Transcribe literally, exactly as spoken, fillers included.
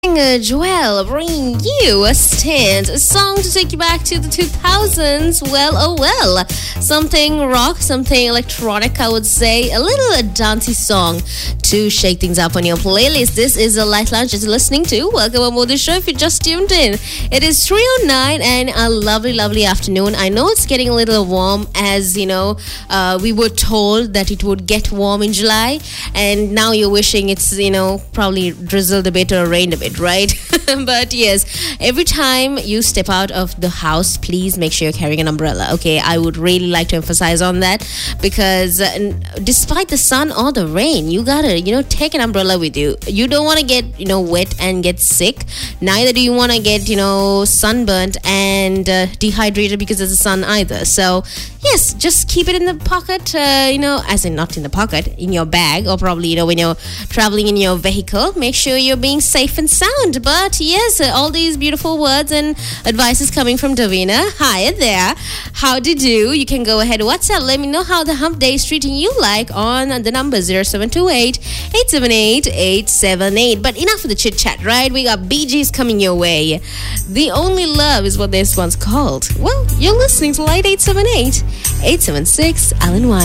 Singer Joel bringing you a stand, a song to take you back to the two thousands. Well, oh well, something rock, something electronic, I would say, a little a dancey song to shake things up on your playlist. This is a Light Lounge you're listening to. Welcome aboard the show if you just tuned in. It is three oh nine and a lovely, lovely afternoon. I know it's getting a little warm, as you know, uh, we were told that it would get warm in July, and now you're wishing it's, you know, probably drizzled a bit or rained a bit, right? But yes, every time you step out of the house, please make sure you're carrying an umbrella. Okay, I would really like to emphasize on that, because uh, despite the sun or the rain, you gotta, you know, take an umbrella with you. You don't want to get, you know, wet and get sick. Neither do you want to get, you know, sunburnt and uh, dehydrated because of the sun either. So yes, just keep it in the pocket, uh, you know, as in not in the pocket, in your bag, or probably, you know, when you're traveling in your vehicle. Make sure you're being safe and sound. But yes, uh, all these beautiful words and advices coming from Davina. Hi there. How do you do? You can go ahead, WhatsApp. Let me know how the hump day is treating you like on the number zero seven two eight, eight seven eight, eight seven eight. But enough of the chit chat, right? We got Bee Gees coming your way. The Only Love is what this one's called. Well, you're listening to Light eight seven eight, eight seven six, Alan White.